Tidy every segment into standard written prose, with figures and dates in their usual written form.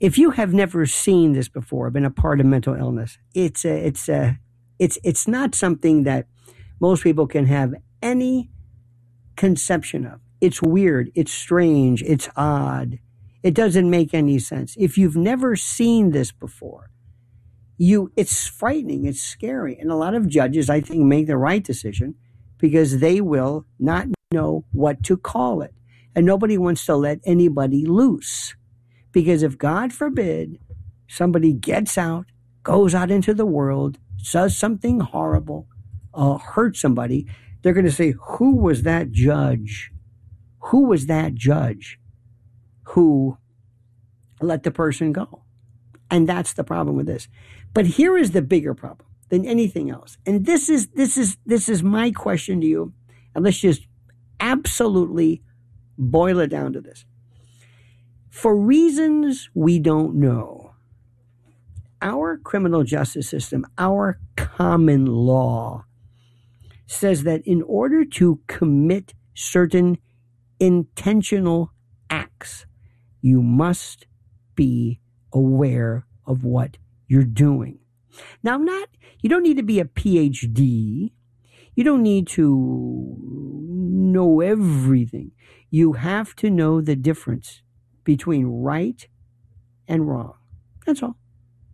If you have never seen this before, been a part of mental illness, it's not something that most people can have any conception of. It's weird, it's strange, it's odd. It doesn't make any sense. If you've never seen this before, it's frightening, it's scary. And a lot of judges, I think, make the right decision because they will not know what to call it. And nobody wants to let anybody loose. Because if, God forbid, somebody gets out, goes out into the world, does something horrible, hurts somebody, they're going to say, who was that judge? Who was that judge who let the person go? And that's the problem with this. But here is the bigger problem than anything else. And this is my question to you. And let's just absolutely boil it down to this. For reasons we don't know, our criminal justice system, our common law, says that in order to commit certain intentional acts, you must be aware of what you're doing. Now, you don't need to be a PhD. You don't need to know everything. You have to know the difference between right and wrong. That's all.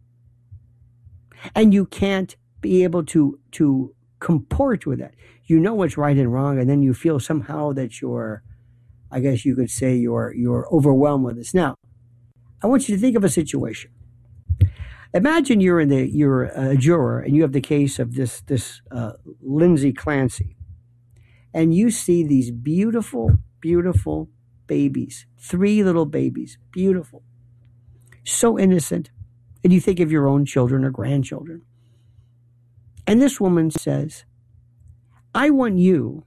And you can't be able to comport with that. You know what's right and wrong, and then you feel somehow that you're overwhelmed with this. Now, I want you to think of a situation. Imagine you're a juror and you have the case of this Lindsay Clancy, and you see these beautiful, beautiful babies, 3 little babies, beautiful, so innocent, and you think of your own children or grandchildren. And this woman says, I want you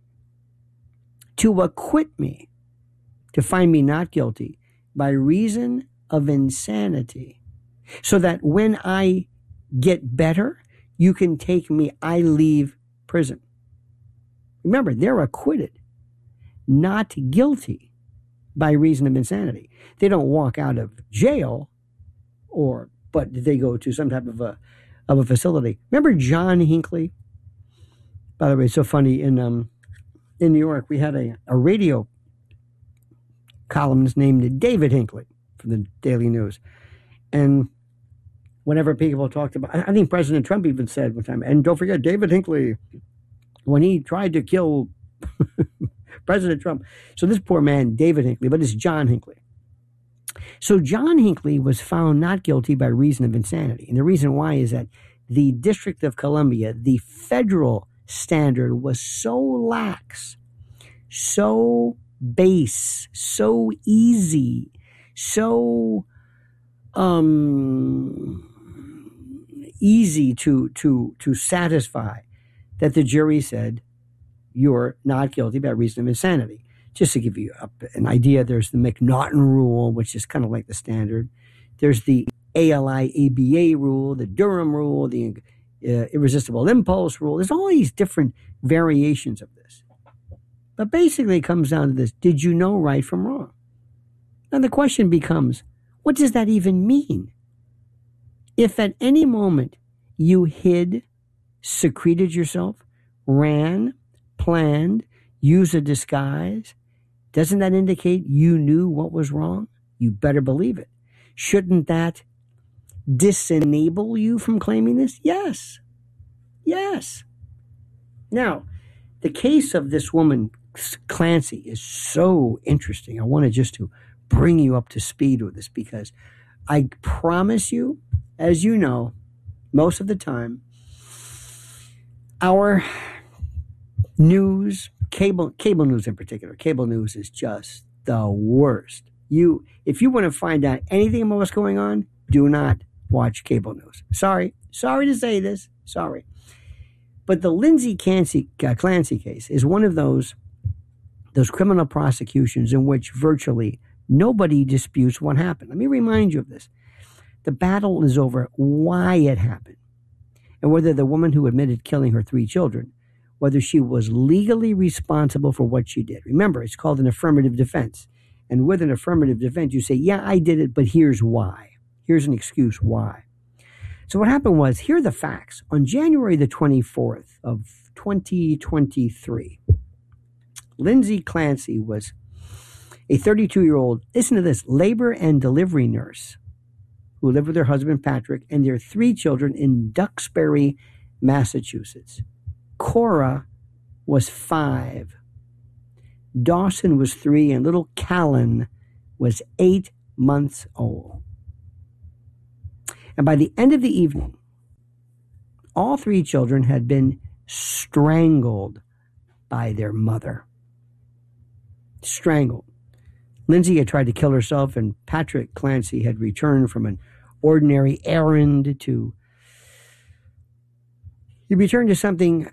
to acquit me, to find me not guilty by reason of insanity, so that when I get better, you can take me, I leave prison. Remember, they're acquitted, not guilty by reason of insanity. They don't walk out of jail, but they go to some type of a facility. Remember John Hinckley? By the way, it's so funny, in New York, we had a radio columnist named David Hinckley from the Daily News. And whenever people talked about, I think President Trump even said one time, and don't forget David Hinckley, when he tried to kill President Trump. So this poor man, David Hinckley, but it's John Hinckley. So John Hinckley was found not guilty by reason of insanity. And the reason why is that the District of Columbia, the federal standard, was so lax, so base, so easy, so easy to satisfy, that the jury said, you're not guilty by reason of insanity. Just to give you an idea, there's the McNaughton rule, which is kind of like the standard. There's the ALI-ABA rule, the Durham rule, the irresistible impulse rule. There's all these different variations of this. But basically it comes down to this: did you know right from wrong? And the question becomes, what does that even mean? If at any moment you hid, secreted yourself, ran, planned, used a disguise, doesn't that indicate you knew what was wrong? You better believe it. Shouldn't that disenable you from claiming this? Yes. Yes. Now, the case of this woman, Clancy, is so interesting. I wanted just to bring you up to speed with this, because I promise you, as you know, most of the time, our news, cable news in particular, cable news is just the worst. If you want to find out anything about what's going on, do not watch cable news. Sorry to say this. Sorry. But the Lindsay Clancy case is one of those criminal prosecutions in which virtually nobody disputes what happened. Let me remind you of this. The battle is over why it happened, and whether the woman who admitted killing her 3 children, whether she was legally responsible for what she did. Remember, it's called an affirmative defense. And with an affirmative defense, you say, yeah, I did it, but here's why. Here's an excuse why. So what happened was, here are the facts. On January the 24th of 2023, Lindsay Clancy was a 32-year-old, listen to this, labor and delivery nurse who lived with her husband, Patrick, and their 3 children in Duxbury, Massachusetts. Cora was 5. Dawson was 3, and little Callan was 8 months old. And by the end of the evening, all 3 children had been strangled by their mother. Strangled. Lindsay had tried to kill herself, and Patrick Clancy had returned from an ordinary errand to... He returned to something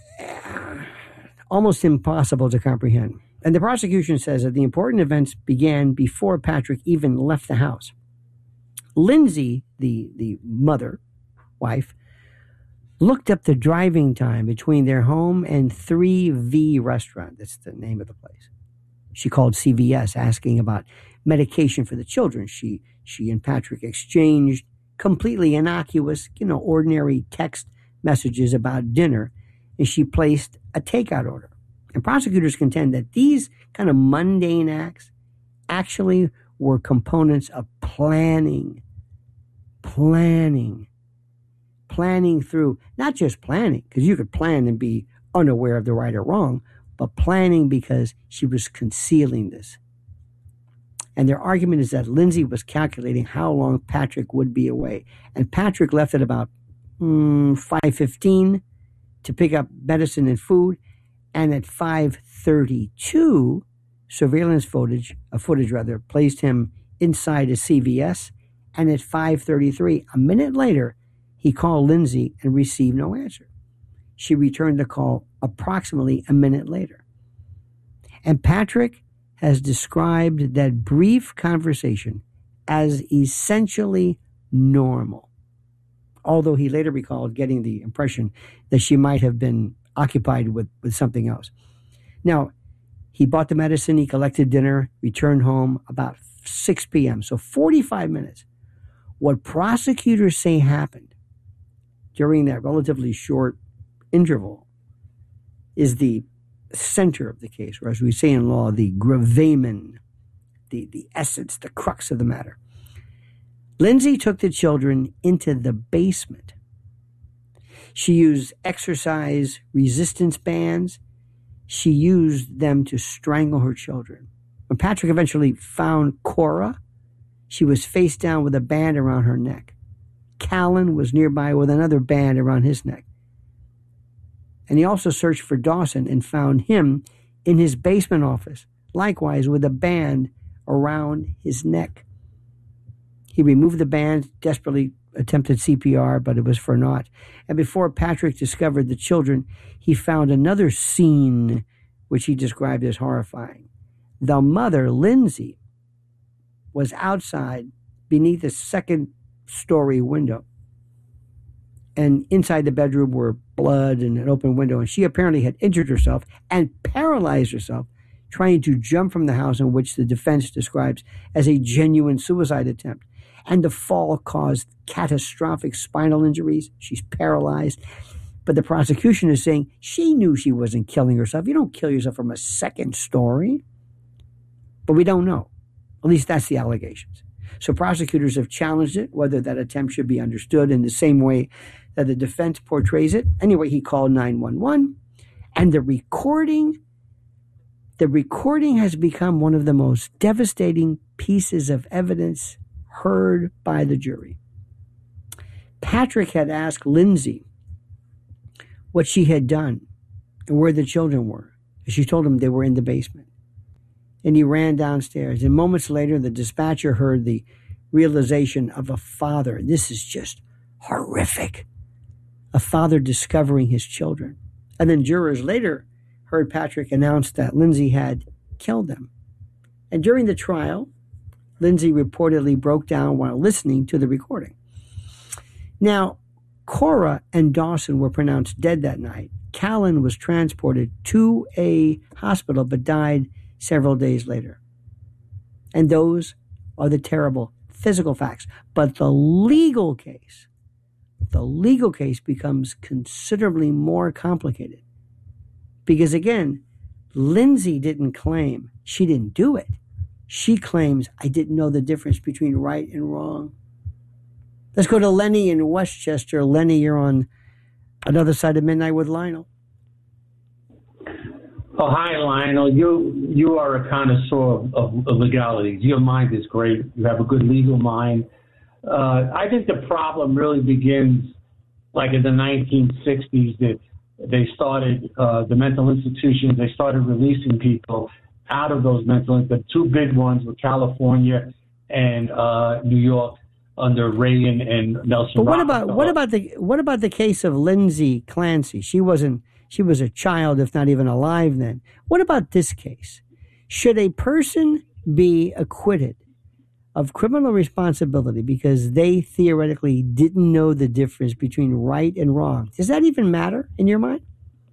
almost impossible to comprehend. And the prosecution says that the important events began before Patrick even left the house. Lindsay, the mother, wife, looked up the driving time between their home and 3V Restaurant. That's the name of the place. She called CVS asking about medication for the children. She and Patrick exchanged completely innocuous, ordinary text messages about dinner, and she placed a takeout order. And prosecutors contend that these kind of mundane acts actually were components of planning through, not just planning, because you could plan and be unaware of the right or wrong, but planning because she was concealing this. And their argument is that Lindsay was calculating how long Patrick would be away. And Patrick left at about 5:15 to pick up medicine and food. And at 5:32, surveillance footage placed him inside a CVS. And at 5:33, a minute later, he called Lindsay and received no answer. She returned the call approximately a minute later. And Patrick has described that brief conversation as essentially normal, although he later recalled getting the impression that she might have been occupied with something else. Now, he bought the medicine, he collected dinner, returned home about 6 p.m., so 45 minutes. What prosecutors say happened during that relatively short interval is the center of the case, or as we say in law, the gravamen, the essence, the crux of the matter. Lindsay took the children into the basement. She used exercise resistance bands. She used them to strangle her children. When Patrick eventually found Cora, she was face down with a band around her neck. Callan was nearby with another band around his neck. And he also searched for Dawson and found him in his basement office, likewise with a band around his neck. He removed the band, desperately attempted CPR, but it was for naught. And before Patrick discovered the children, he found another scene which he described as horrifying. The mother, Lindsay, was outside beneath a second-story window. And inside the bedroom were blood and an open window. And she apparently had injured herself and paralyzed herself trying to jump from the house, in which the defense describes as a genuine suicide attempt. And the fall caused catastrophic spinal injuries. She's paralyzed. But the prosecution is saying she knew she wasn't killing herself. You don't kill yourself from a second story. But we don't know. At least that's the allegations. So prosecutors have challenged it, whether that attempt should be understood in the same way that the defense portrays it. Anyway, he called 911, and the recording has become one of the most devastating pieces of evidence heard by the jury. Patrick had asked Lindsay what she had done and where the children were. She told him they were in the basement. And he ran downstairs. And moments later, the dispatcher heard the realization of a father. This is just horrific. A father discovering his children. And then jurors later heard Patrick announce that Lindsay had killed them. And during the trial, Lindsay reportedly broke down while listening to the recording. Now, Cora and Dawson were pronounced dead that night. Callan was transported to a hospital but died several days later. And those are the terrible physical facts. But the legal case becomes considerably more complicated. Because again, Lindsay didn't claim she didn't do it. She claims, I didn't know the difference between right and wrong. Let's go to Lenny in Westchester. Lenny, you're on another side of midnight with Lionel. Oh, hi, Lionel. You are a connoisseur of legalities. Your mind is great. You have a good legal mind. I think the problem really begins like in the 1960s that they started, the mental institutions, they started releasing people out of those mental institutions. The two big ones were California and New York under Reagan and Nelson. But what about the case of Lindsay Clancy? She was a child, if not even alive then. What about this case? Should a person be acquitted of criminal responsibility because they theoretically didn't know the difference between right and wrong? Does that even matter in your mind?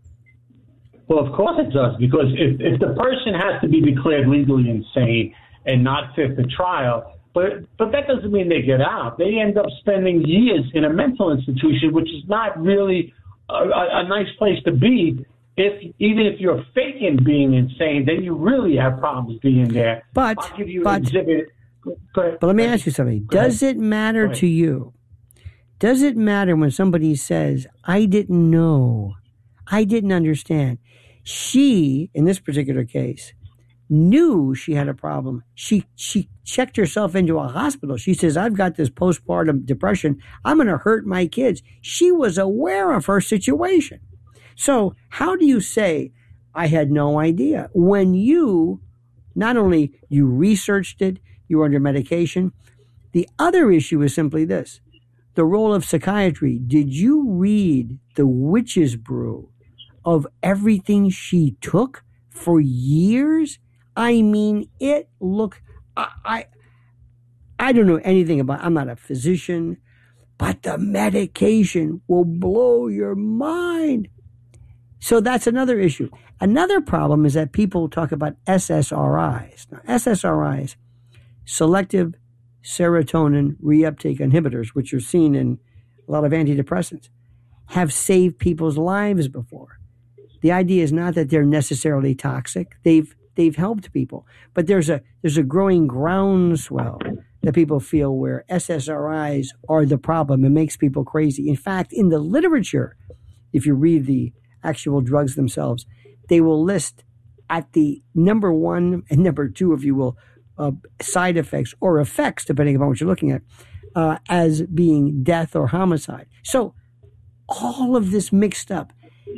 Well, of course it does, because if the person has to be declared legally insane and not fit for trial, but that doesn't mean they get out. They end up spending years in a mental institution, which is not really a nice place to be. Even if you're faking being insane, then you really have problems being there. I'll give you an exhibit. But let me ask you something. Does it matter to you? Does it matter when somebody says, I didn't know, I didn't understand? She, in this particular case, knew she had a problem. She checked herself into a hospital. She says, I've got this postpartum depression. I'm going to hurt my kids. She was aware of her situation. So how do you say, I had no idea, when you, not only you researched it, you were under medication? The other issue is simply this: the role of psychiatry. Did you read the witch's brew of everything she took for years? I mean, it looked, I don't know anything about, I'm not a physician, but the medication will blow your mind. So that's another issue. Another problem is that people talk about SSRIs. Now, SSRIs, selective serotonin reuptake inhibitors, which are seen in a lot of antidepressants, have saved people's lives before. The idea is not that they're necessarily toxic. They've helped people, but there's a growing groundswell that people feel where SSRIs are the problem. It makes people crazy. In fact, in the literature, if you read the actual drugs themselves, they will list at the number one and number two, if you will, side effects or effects, depending upon what you're looking at, as being death or homicide. So all of this mixed up.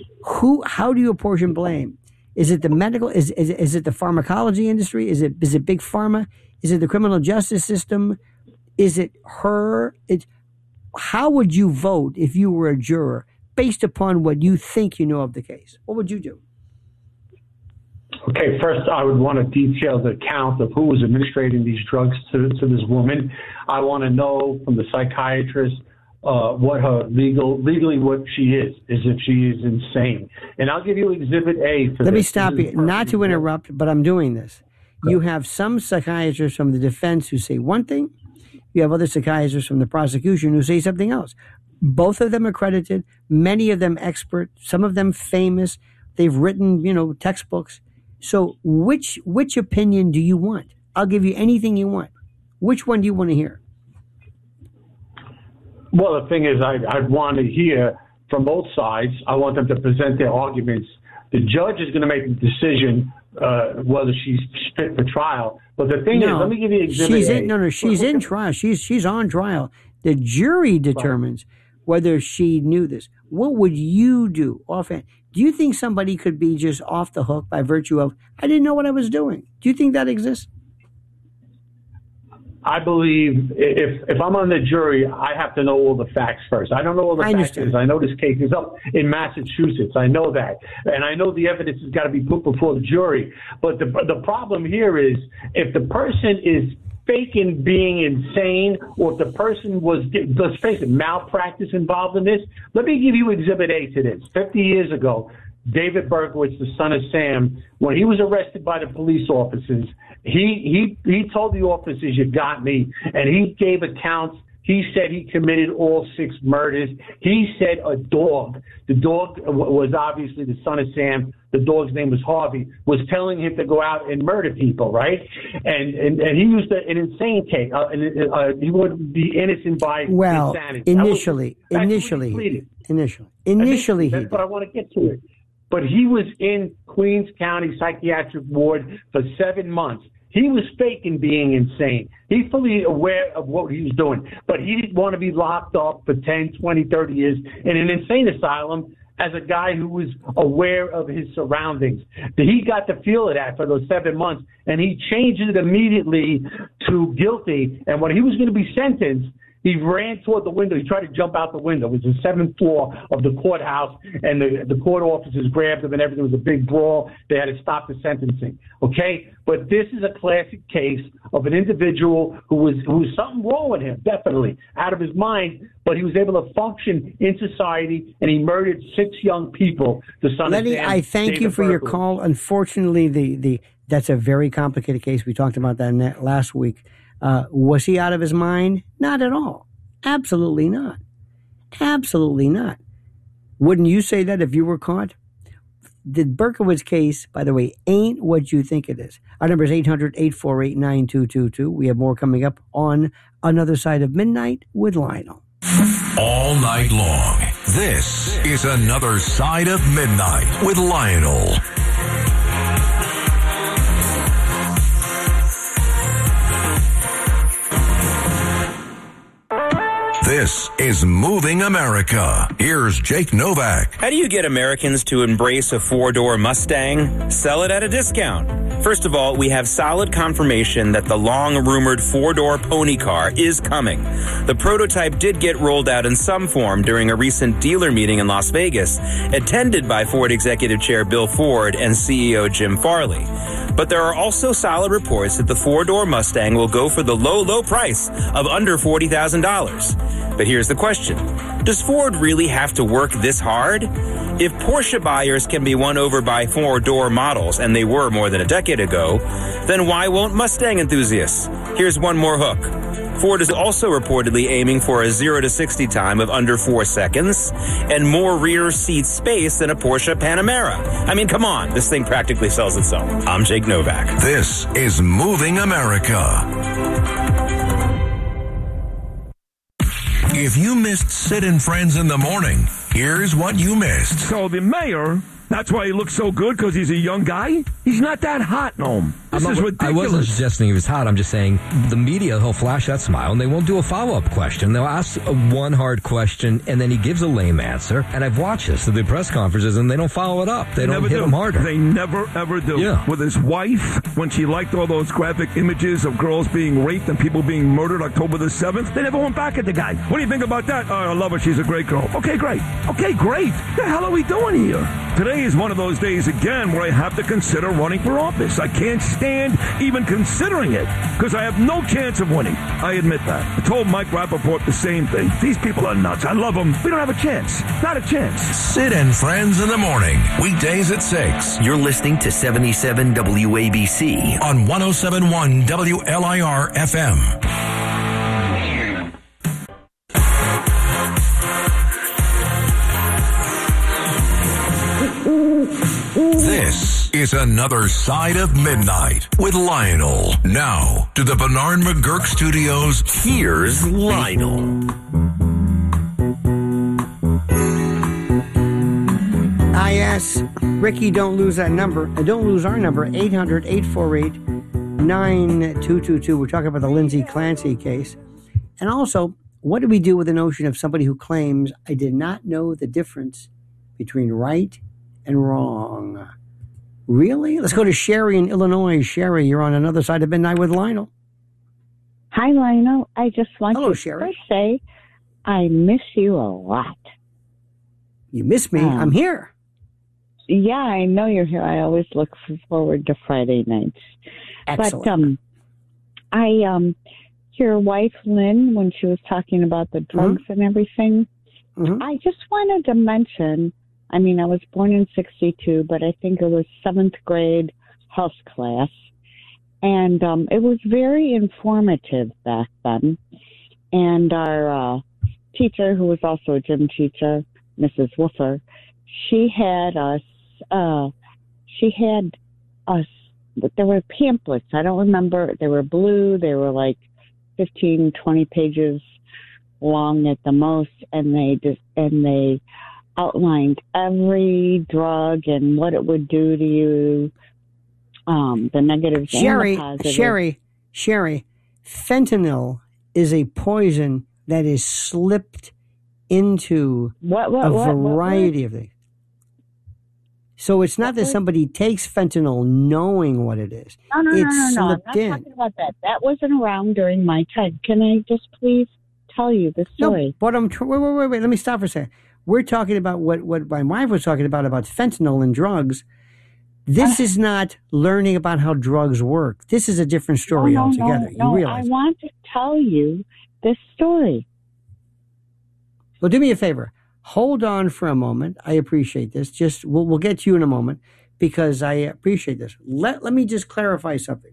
How do you apportion blame? Is it the medical? Is it the pharmacology industry? Is it big pharma? Is it the criminal justice system? Is it her? How would you vote if you were a juror based upon what you think you know of the case? What would you do? Okay, first I would want to detail the count of who was administrating these drugs to this woman. I want to know from the psychiatrist what her legally what she is if she is insane. And I'll give you Exhibit A for Let me stop you, not to interrupt, but I'm doing this. You have some psychiatrists from the defense who say one thing. You have other psychiatrists from the prosecution who say something else. Both of them accredited, many of them expert, some of them famous. They've written, textbooks. So which opinion do you want? I'll give you anything you want. Which one do you want to hear? Well, the thing is, I'd want to hear from both sides. I want them to present their arguments. The judge is going to make the decision whether she's fit for trial. But the thing is, let me give you Exhibit A. She's in trial. She's on trial. The jury determines whether she knew this. What would you do offhand? Do you think somebody could be just off the hook by virtue of, I didn't know what I was doing? Do you think that exists? I believe if I'm on the jury, I have to know all the facts first. I don't know all the facts. I know this case is up in Massachusetts. I know that. And I know the evidence has got to be put before the jury. But the problem here is if the person is faking being insane, or if the person was, let's face it, malpractice involved in this. Let me give you Exhibit A to this. 50 years ago, David Berkowitz, the son of Sam, when he was arrested by the police officers He told the officers, "You got me," and he gave accounts. He said he committed all 6 murders. He said a dog. The dog was obviously the son of Sam. The dog's name was Harvey. Was telling him to go out and murder people, right? And he used an insane case. He would be innocent by insanity. Initially, that's what I want to get to it. But he was in Queens County Psychiatric Ward for 7 months. He was faking being insane. He's fully aware of what he was doing, but he didn't want to be locked up for 10, 20, 30 years in an insane asylum as a guy who was aware of his surroundings. He got the feel of that for those 7 months, and he changed it immediately to guilty. And when he was going to be sentenced, he ran toward the window. He tried to jump out the window. It was the 7th floor of the courthouse, and the court officers grabbed him and everything. It was a big brawl. They had to stop the sentencing. Okay? But this is a classic case of an individual who was something wrong with him, definitely, out of his mind, but he was able to function in society, and he murdered 6 young people. The son Lenny, of Sam, I thank you for your Berkeley. call. Unfortunately, that's a very complicated case. We talked about that last week. Was he out of his mind? Not at all. Absolutely not. Absolutely not. Wouldn't you say that if you were caught? The Berkowitz case, by the way, ain't what you think it is. Our number is 800-848-9222. We have more coming up on Another Side of Midnight with Lionel. All night long, this is Another Side of Midnight with Lionel. This is Moving America. Here's Jake Novak. How do you get Americans to embrace a 4-door Mustang? Sell it at a discount. First of all, we have solid confirmation that the long-rumored 4-door pony car is coming. The prototype did get rolled out in some form during a recent dealer meeting in Las Vegas, attended by Ford Executive Chair Bill Ford and CEO Jim Farley. But there are also solid reports that the 4-door Mustang will go for the low price of under $40,000. But here's the question. Does Ford really have to work this hard? If Porsche buyers can be won over by 4-door models, and they were more than a decade ago, then why won't Mustang enthusiasts? Here's one more hook. Ford is also reportedly aiming for a 0 to 60 time of under 4 seconds and more rear seat space than a Porsche Panamera. I mean, come on, this thing practically sells itself. I'm Jake Novak. This is Moving America. If you missed Sid and Friends in the Morning, here's what you missed. So the mayor, that's why he looks so good, because he's a young guy? He's not that hot, Noam. This is ridiculous. I wasn't suggesting he was hot. I'm just saying the media, he'll flash that smile, and they won't do a follow-up question. They'll ask one hard question, and then he gives a lame answer. And I've watched this at the press conferences, and they don't follow it up. They don't hit him harder. They never, ever do. Yeah. With his wife, when she liked all those graphic images of girls being raped and people being murdered October the 7th, they never went back at the guy. What do you think about that? Oh, I love her. She's a great girl. Okay, great. Okay, great. What the hell are we doing here? Today is one of those days again where I have to consider running for office. I can't stand even considering it because I have no chance of winning. I admit that. I told Mike Rappaport the same thing. These people are nuts. I love them. We don't have a chance. Not a chance. Sid and Friends in the Morning, weekdays at 6 You're listening to 77 WABC on 107.1 WLIR FM. This is Another Side of Midnight with Lionel. Now to the Bernard McGurk Studios. Here's Lionel. I asked Ricky, don't lose that number. Don't lose our number, 800-848-9222. We're talking about the Lindsay Clancy case. And also, what do we do with the notion of somebody who claims, I did not know the difference between right and wrong? Really? Let's go to Sherry in Illinois. Sherry, you're on Another Side of Midnight with Lionel. Hi, Lionel. I just want Hello, to Sherry. first say I miss you a lot. You miss me? I'm here. Yeah, I know you're here. I always look forward to Friday nights. Excellent. But your wife, Lynn, when she was talking about the drugs and everything, I just wanted to mention, I mean, I was born in 62, but I think it was 7th grade health class. And it was very informative back then. And our teacher, who was also a gym teacher, Mrs. Woofer, she had us, there were pamphlets. I don't remember. They were blue. They were like 15, 20 pages long at the most. And they outlined every drug and what it would do to you, the negatives and the positives. Sherry, fentanyl is a poison that is slipped into a variety of things. So it's not that somebody takes fentanyl knowing what it is. No. I'm not talking about that. That wasn't around during my time. Can I just please tell you the story? No, but wait. Let me stop for a second. We're talking about what my wife was talking about fentanyl and drugs. This is not learning about how drugs work. This is a different story altogether. You realize? I want to tell you this story. Well, do me a favor. Hold on for a moment. I appreciate this. We'll get to you in a moment because I appreciate this. Let me just clarify something.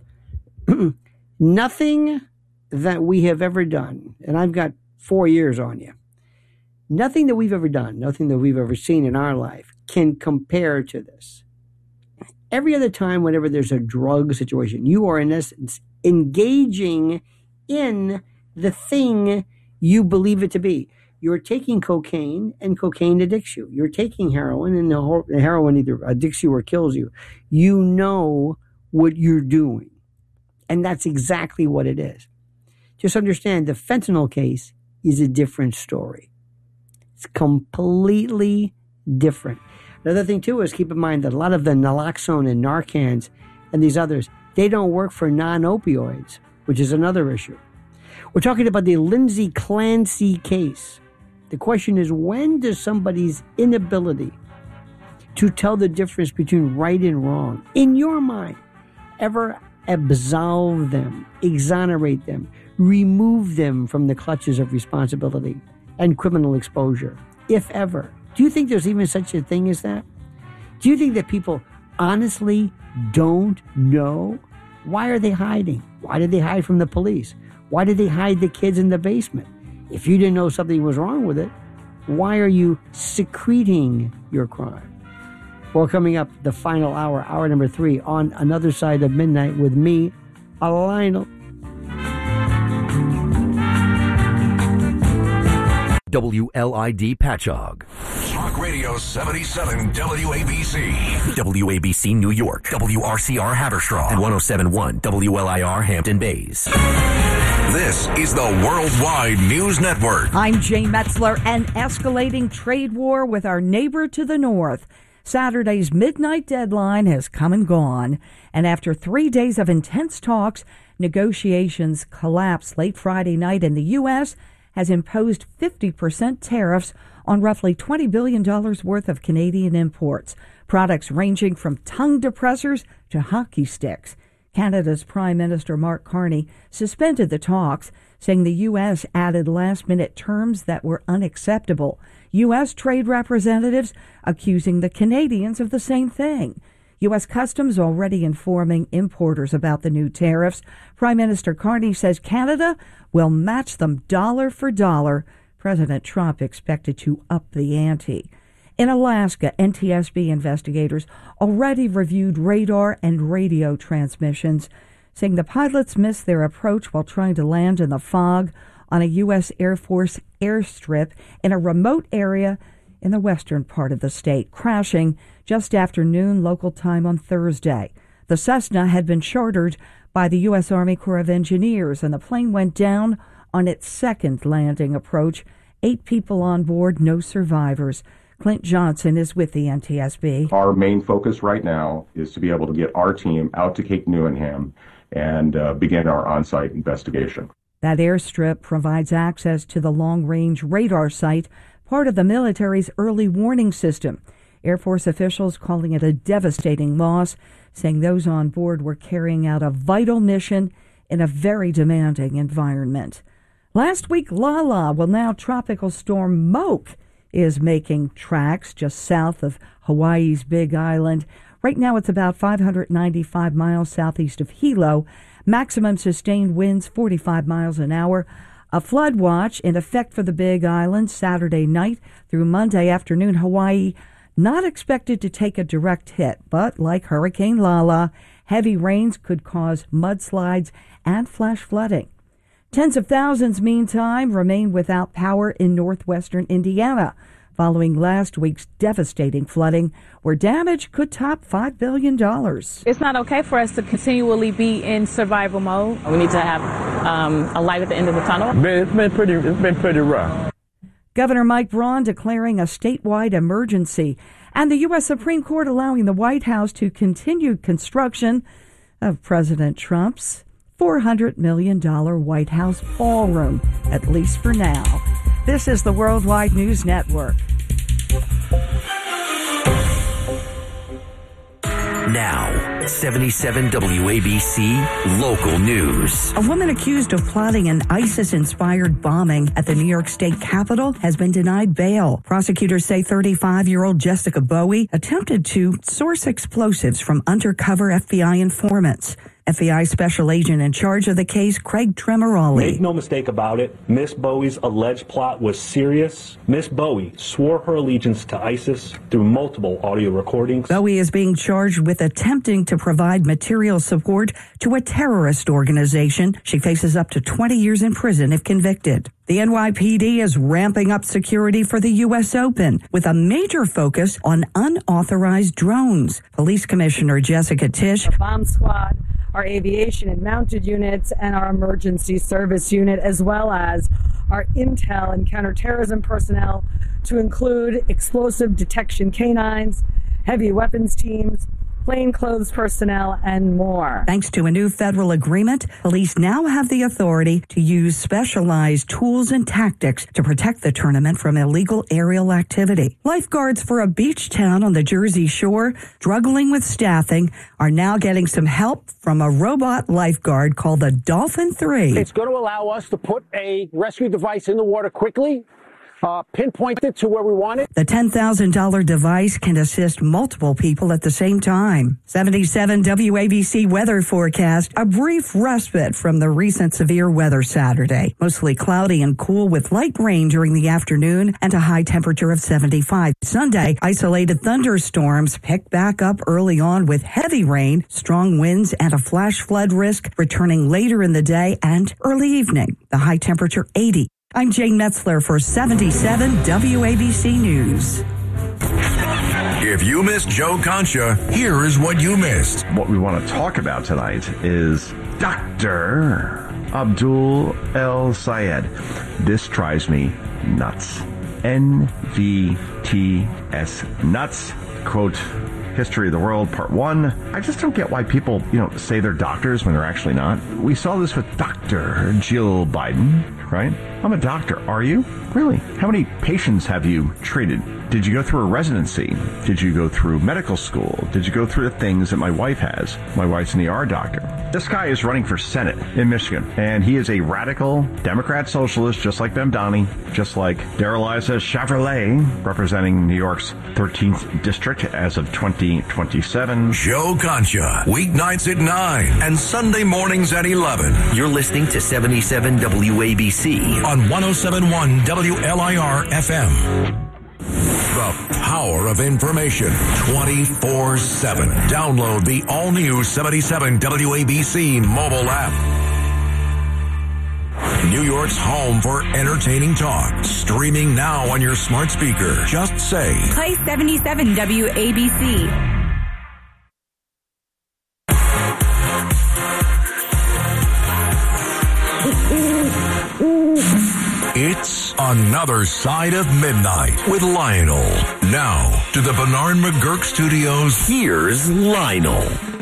Nothing that we have ever done, and I've got 4 years on you, nothing that we've ever done, nothing that we've ever seen in our life can compare to this. Every other time, whenever there's a drug situation, you are in essence engaging in the thing you believe it to be. You're taking cocaine, and cocaine addicts you. You're taking heroin, and the heroin either addicts you or kills you. You know what you're doing. And that's exactly what it is. Just understand the fentanyl case is a different story. It's completely different. Another thing, too, is keep in mind that a lot of the naloxone and Narcans and these others, they don't work for non-opioids, which is another issue. We're talking about the Lindsay Clancy case. The question is, when does somebody's inability to tell the difference between right and wrong, in your mind, ever absolve them, exonerate them, remove them from the clutches of responsibility and criminal exposure, if ever? Do you think there's even such a thing as that? Do you think that people honestly don't know? Why are they hiding? Why did they hide from the police? Why did they hide the kids in the basement? If you didn't know something was wrong with it, why are you secreting your crime? Well, coming up, the final hour number 3 on Another Side of Midnight with me, Lionel. WLID Patchogue. Talk Radio 77 WABC. WABC New York. WRCR Haverstraw. And 107.1 WLIR Hampton Bays. This is the Worldwide News Network. I'm Jane Metzler. An escalating trade war with our neighbor to the north. Saturday's midnight deadline has come and gone, and after 3 days of intense talks, negotiations collapsed late Friday night, and the U.S. has imposed 50% tariffs on roughly $20 billion worth of Canadian imports, products ranging from tongue depressors to hockey sticks. Canada's Prime Minister Mark Carney suspended the talks, saying the U.S. added last-minute terms that were unacceptable. U.S. trade representatives accusing the Canadians of the same thing. U.S. Customs already informing importers about the new tariffs. Prime Minister Carney says Canada will match them dollar for dollar. President Trump expected to up the ante. In Alaska, NTSB investigators already reviewed radar and radio transmissions, saying the pilots missed their approach while trying to land in the fog on a U.S. Air Force airstrip in a remote area in the western part of the state, crashing just after noon local time on Thursday. The Cessna had been chartered by the U.S. Army Corps of Engineers, and the plane went down on its second landing approach. 8 people on board, no survivors. Clint Johnson is with the NTSB. Our main focus right now is to be able to get our team out to Cape Newenham and begin our on-site investigation. That airstrip provides access to the long-range radar site, part of the military's early warning system. Air Force officials calling it a devastating loss, saying those on board were carrying out a vital mission in a very demanding environment. Last week, Lala, well now Tropical Storm Moke, is making tracks just south of Hawaii's Big Island. Right now it's about 595 miles southeast of Hilo. Maximum sustained winds 45 miles an hour. A flood watch in effect for the Big Island Saturday night through Monday afternoon. Hawaii not expected to take a direct hit, but like Hurricane Lala, heavy rains could cause mudslides and flash flooding. Tens of thousands, meantime, remain without power in northwestern Indiana following last week's devastating flooding, where damage could top $5 billion. It's not okay for us to continually be in survival mode. We need to have a light at the end of the tunnel. It's been pretty rough. Governor Mike Braun declaring a statewide emergency, and the U.S. Supreme Court allowing the White House to continue construction of President Trump's $400 million White House ballroom, at least for now. This is the Worldwide News Network. Now, 77 WABC Local News. A woman accused of plotting an ISIS-inspired bombing at the New York State Capitol has been denied bail. Prosecutors say 35-year-old Jessica Bowie attempted to source explosives from undercover FBI informants. FBI special agent in charge of the case, Craig Tremorelli. Make no mistake about it, Miss Bowie's alleged plot was serious. Miss Bowie swore her allegiance to ISIS through multiple audio recordings. Bowie is being charged with attempting to provide material support to a terrorist organization. She faces up to 20 years in prison if convicted. The NYPD is ramping up security for the U.S. Open with a major focus on unauthorized drones. Police Commissioner Jessica Tisch. Our bomb squad, our aviation and mounted units, and our emergency service unit, as well as our intel and counterterrorism personnel, to include explosive detection canines, heavy weapons teams, plainclothes personnel, and more. Thanks to a new federal agreement, police now have the authority to use specialized tools and tactics to protect the tournament from illegal aerial activity. Lifeguards for a beach town on the Jersey Shore, struggling with staffing, are now getting some help from a robot lifeguard called the Dolphin 3. It's going to allow us to put a rescue device in the water quickly, pinpoint it to where we want it. The $10,000 device can assist multiple people at the same time. 77 WABC weather forecast, a brief respite from the recent severe weather Saturday. Mostly cloudy and cool with light rain during the afternoon and a high temperature of 75. Sunday, isolated thunderstorms pick back up early on with heavy rain, strong winds, and a flash flood risk returning later in the day and early evening. The high temperature 80. I'm Jane Metzler for 77 WABC News. If you missed Joe Concha, here is what you missed. What we want to talk about tonight is Dr. Abdul El Sayed. This drives me nuts. NVTS nuts. Quote, History of the World, Part 1. I just don't get why people, say they're doctors when they're actually not. We saw this with Dr. Jill Biden, right? I'm a doctor. Are you? Really? How many patients have you treated? Did you go through a residency? Did you go through medical school? Did you go through the things that my wife has? My wife's an ER doctor. This guy is running for Senate in Michigan, and he is a radical Democrat socialist, just like Bemdani, just like Darreliza Chevrolet, representing New York's 13th district as of 2027. Joe Concha, weeknights at 9 and Sunday mornings at 11. You're listening to 77 WABC on 107.1 WLIR FM. The power of information 24/7. Download the all-new 77 WABC mobile app. New York's home for entertaining talk. Streaming now on your smart speaker. Just say, play 77 WABC. It's Another Side of Midnight with Lionel. Now, to the Bernard McGurk Studios, here's Lionel.